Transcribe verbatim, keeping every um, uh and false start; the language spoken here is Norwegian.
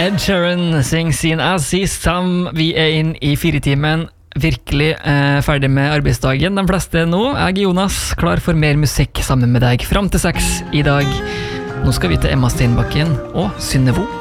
Ed Sheeran synger sin Aziz Sam. Vi er inn i firetimen. Virkelig eh, ferdig med arbeidsdagen. De fleste nå. Jeg er Jonas, klar for mer musikk sammen med deg fram til seks i dag. Nå skal vi til Emma Steinbakken og Synnevo.